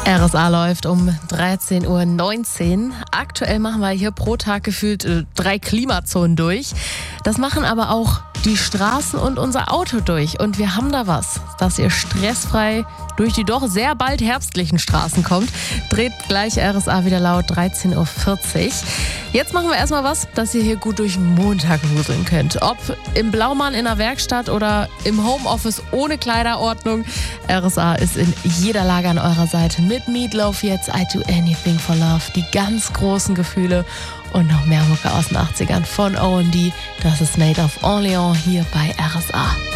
RSA läuft um 13:19 Uhr. Aktuell machen wir hier pro Tag gefühlt 3 Klimazonen durch. Das machen aber auch die Straßen und unser Auto durch. Und wir haben da was, dass ihr stressfrei durch die doch sehr bald herbstlichen Straßen kommt. Dreht gleich RSA wieder laut, 13:40 Uhr. Jetzt machen wir erstmal was, dass ihr hier gut durch den Montag wuseln könnt. Ob im Blaumann in der Werkstatt oder im Homeoffice ohne Kleiderordnung. RSA ist in jeder Lage an eurer Seite. Mit Meatloaf jetzt I Do Anything for Love. Die ganz großen Gefühle und noch mehr Mucke aus den 80ern von O&D. Das ist Made of Orleans hier bei RSA.